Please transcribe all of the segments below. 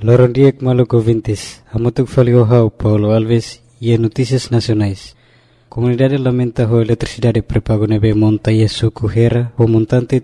Lorondiek Maluco Vintes, Amutuk Faliohau, Paulo Alves e Notícias Nacionais. Comunidade lamenta a eletricidade pré-pago neve monta e suco Hera, o montante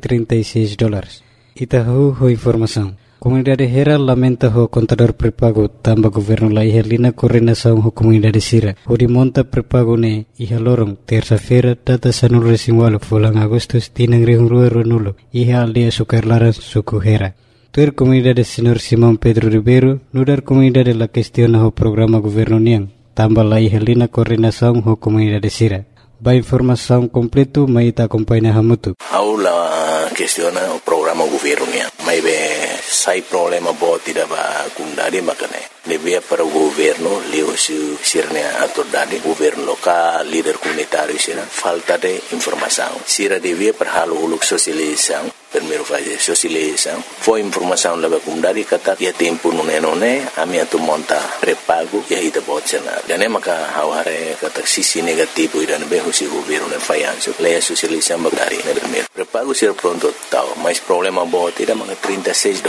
$36. Itahu ho informação. Comunidade Hera lamenta o contador pré-pago tamba governo la ihalina coordenação ho comunidade Sira. O de monta pré-pago ne iha lorong terça-feira data sanul resingualo fulang agustus tinang rihungrua ronulo iha aldeia sukarlaran suco Hera. Tuer comunidade Senhor Simão Pedro Ribeiro nudar comunidade la questiona o programa governo niang tamba la ihalina coordenação ho comunidade Sira. Ba informação completo maita acompanha hamutu. Aula questiona o programa governo niang. Mai be sai problema boti da ba kundadi makane. Devia para o governo leo su sirne autoridade governo local líder comunitário sira falta de informação. Sira devia para halo uluk sosialização. Primeiro fazer socialização. Foi informação lá para comunidade kata ya tempo nune a minha tu monta pré-pago e aí da botcena. Dan maka haware kata sisi negativo ida be husi governo ne fayanso. Leia socialização bagari ne primeiro. Pré-pago sira pronto tal, mas problema boti da maka $36.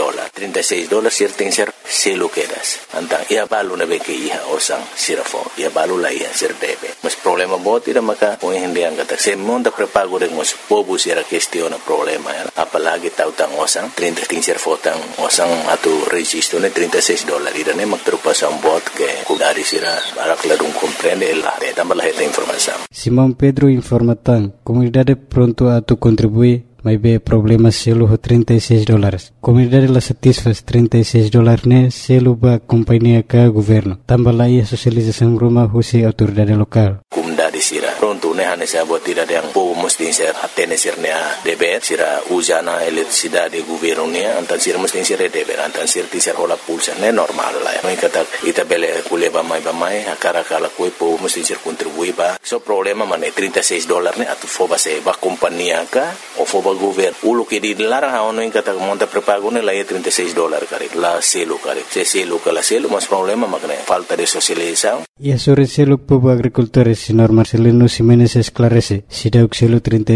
$36 sir tem ser selo quedas. Antang ia balu na be ke iha osang sirafo. Ia balu la ia sir debe. Mas problema boti da maka o hindi ang kata se monta pré-pago de mos pobu sira questiona problema ya. Apalagi tautang osang 30 tingser fotang osang atu registro ne $36 ida ne magtrupa sa bot ke kudari sira arak ladung comprende la de tambah la heta informação. Simão Pedro informatan comunidade pronto atu contribui mas be problema selo ho $36. Comunidade la satisfaz $36 ne selo ba companhia ka governo. Tambah la ia socialização rumah husi autoridade lokal. Comunidade sira pronto ne hane sa bot tidak yang po mesti ser atene sirnya deber sira usana eletricidade governo ne antan sira mesti sira deber antan sira tisar hola pulsa ne normal la. Mai kata ita bele kuleba mai akara kala koi po mesti sir contribui ba. So problema mane $36 ne atu foba se ba companhia ka o foba governo ulu ke di larang haono yang kata monta pré-pago ne la $36 kare la selo kare se selo kala selo mas problema makne falta de socialização. E sobre selo povo agricultores senhor Marcelino Ximenes esclarece se deu selo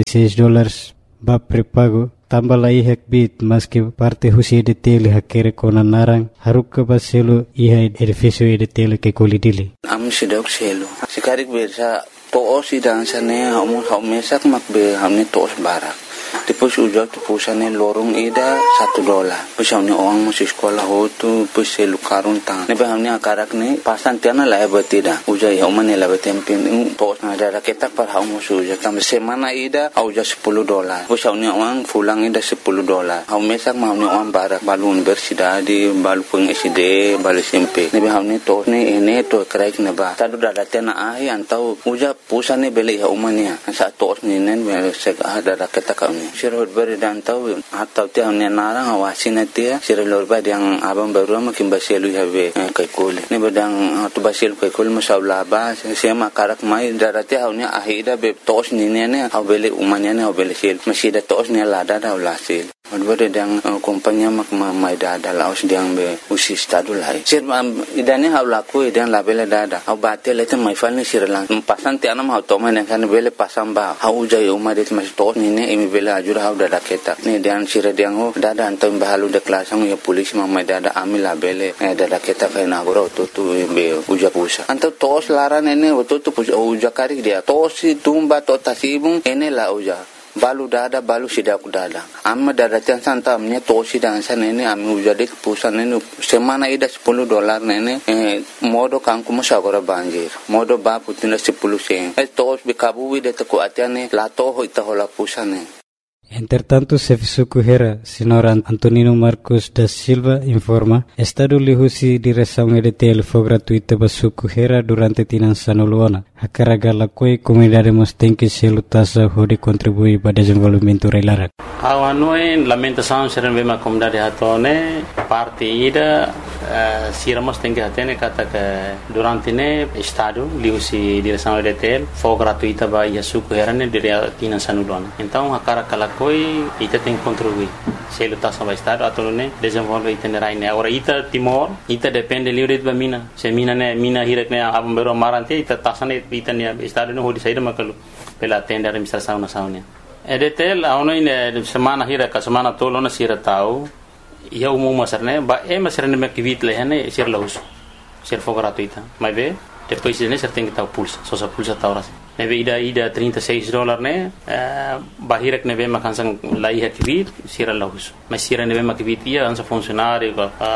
$36 ba pré-pago tambah la ihak bit mas que parte husi de tele hakere kona narang haruk ba selo iha edifício de tele ke kolidili am se deu selo sikarik bersa to sidang sane hamu mesak makbe hamne tos barak. Depois ujak tu pusane lorong ida $1. Pusane orang masih sekolah hotu pusai lukarun tang. Nebe hamne akarak ne pasan tiana la betida. Ujai hamane la betempin tos na ada ketak par hamu ujak tam semana ida auja $10. Pusane orang fulang ida $10. Hau mesak hamne orang barak balun bersidadi balu peng SD balu SMP. Nebe hamne tos ne ene to kraik neba. Tadu dada tiana ahi antau ujak pusane beli hamane sa tos ne nen sek ada ketak Sirot beri dan tahu atau tiang ni narang awasin dia sirot beri yang abang baru makin basilu have kaikul ni bedang tu basilu kaikul masalah ba siapa karak mai darati haunya ahida be tos ni ne hau beli umanya ne hau beli sil masih ada tos ni lada dah ulasil. Beri yang kompanya mak mai dada laos diang be usi stadu lai. Sir idane hau laku idane labele dada hau batel itu mai fal ni sirlang pasan tiang nama hau toma ni kan beli pasang ba hau ujai umarit masih tos ni ne imi beli ajur hau dada keta ni dan sira diang ho dada antam bahalu de kelasang ya polisi mamai dada amil labele dada keta kai nagoro tu be uja pusa antam tos laran ene tu uja karik dia tosi tumba to tasibung ene la uja balu dada balu sidak dada amma dada tiang santa amnya tosi dan san ene ami uja de pusan ene semana ida $10 nene modo kangku musagora banjir modo ba putina 10 sen tos bikabu de ko atiane la to ho ita hola pusane. Entretanto, Sefisuku Hera, senhor Antonino Marcos da Silva, informa, Estado lihusi direção EDTL foi gratuita para Suku Hera durante tinan sanuluana. A carga la coi comunidade mos tem que se lutasa hode contribuir para desenvolvimento relarak. Awanoi lamentação ser bema comunidade hatone parte ida siramos tem que atene kata que durante ne Estado lihusi direção EDTL foi gratuita para Suku Hera ne dire tinan sanuluana. Então a carga la coi ita tem que contribuir. Se lutasa para Estado atone desenvolve itinerai ne. Agora ita Timor ita depende livre de mina. Se mina ne mina hirak ne abam bero marante ita tasane ita ne Estado ne hodi saída makalu pela tenda administração nacional. EDTL aonde semana hira ka semana tolo na sira tau ia umum masarne ba masarne me kivit lehane sir lahus sir for gratuita mas be depois de ser tem que estar pulsa só sa pulsa tá horas neve ida $36 né bahirek neve makansang lai hakivit sir lahus mas sir neve makivit ia ansa funcionário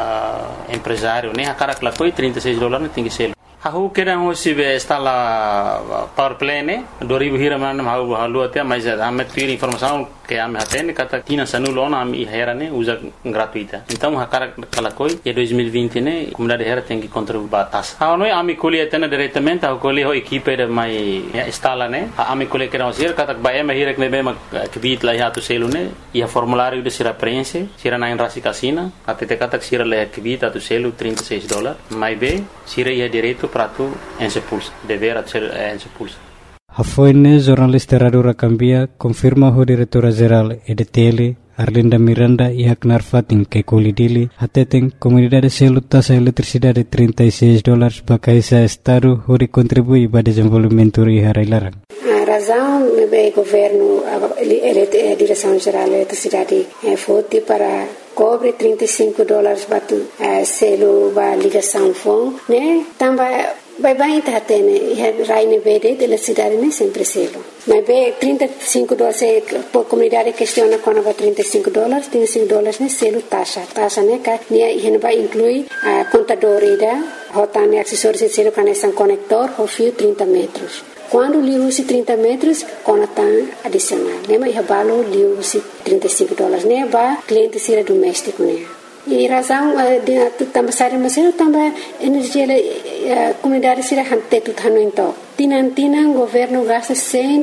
empresário né akara klakoi $36 né tem que ser Aku kira hoje está lá power plane 2000 hiraman mau halu até mas a meter informação que a minha tem kata tina sanulona a hera né usa gratuita então a cara kalakoi e 2020 né comunidade hera tem que contribuir batas a não é a mi colhe até diretamente a colhe ho equipe de mai instala né a mi colhe que não ser kata baia me hira que me ma kvit lá já tu selo né e a formulário de sira prense sira na rasi casina até te kata sira lá kvit tu selo $36 mais bem sira ia direito para tu ensepulsa dever a ser ensepulsa. A foine jornalista Radura Cambia confirma o diretora-geral EDTL Arlinda Miranda e Aknar Fatin que colidili até tem comunidade selo taxa eletricidade $36 para caisa estado onde contribui para desenvolvimento e harailarang. A razão do governo a direção geral da eletricidade foi para cobre $35 para selo para ligação fone, né? Também vai tá tendo raine verde de eletricidade nem sempre selo. Mas bem $35 por comunidade questiona quando vai $35 né selo taxa né que né vai incluir a contador ida rotane acessórios de selo conexão conector ou fio 30 metros. Quando lhe use 30 metros, conta adicional. Né? Mas o lhe use $35. Né? Para cliente ser doméstico. Né? E razão de também sair mas também energia comunidade será hante tudo então. Tinantinan governo gasta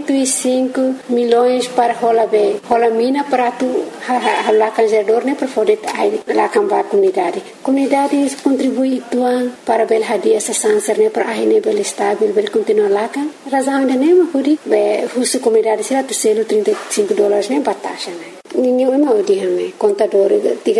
105 milhões para rola mina para tu lá canjador né para poder lá cambar comunidade contribui tuan para bel hadia essa sanser né para a nível estável bel continuar lá kan razão ainda nem mas pode husu comunidade será tu selo $35 né batasha né ninguém é mal de né contador diga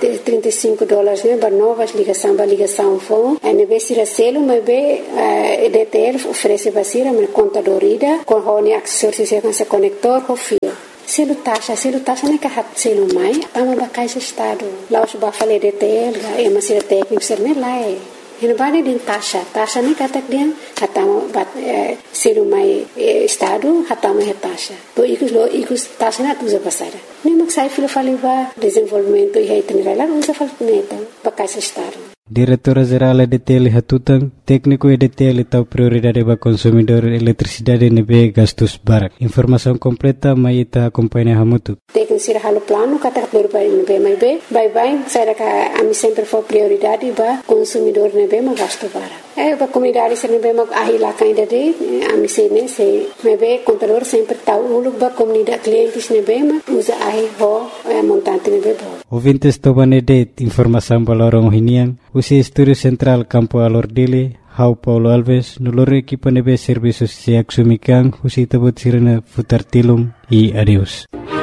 $35 né para novas ligação fone a nível será selo mas be EDTL oferece basira me contadorida com hone acessórios e com conector ou fio selo taxa né que hat selo mai tama ba caixa estado lá os ba fale EDTL é uma sira técnico ser né lá é Hina bani din taxa ni katak dia hatama bat selo mai estado hatama he taxa to ikus taxa na tuza pasara ni maksai filo faliva desenvolvimento e itinerário lá usa falmeta ba caixa estado Diretora-geral EDTL Hatutang, técnico EDTL tahu prioridade para consumidor eletricidade nebe gastos barak. Informação completa mai ita companhia Hamutu. Técnico sira halo plano kata prioridade nebe mai be, bye saya ka ami sempre for prioridade para consumidor nebe ma gasto barak. Para comunidade sira nebe ma ahila kainda de ami sene se nebe contador sempre tahu uluk ba comunidade clientes nebe ma usa ahi ho montante nebe bo. Ouvintes tobanede informação balorong hinian. Usi Estúdio Central Campo Alordile, Hau Paulo Alves, noloro equipa nebe serviços se axumikan, usi tabut sirena futar tilum e adeus.